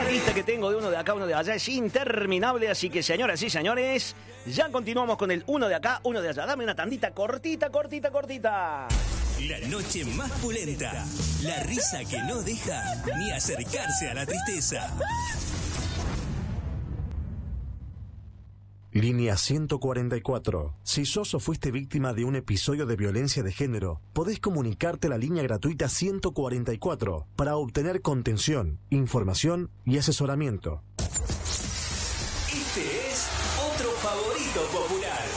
La lista que tengo de uno de acá, uno de allá es interminable, así que señoras y señores, ya continuamos con el uno de acá, uno de allá. Dame una tandita cortita. La noche más pulenta, la risa que no deja ni acercarse a la tristeza. Línea 144. Si sos o fuiste víctima de un episodio de violencia de género, podés comunicarte a la línea gratuita 144 para obtener contención, información y asesoramiento. Este es otro favorito popular.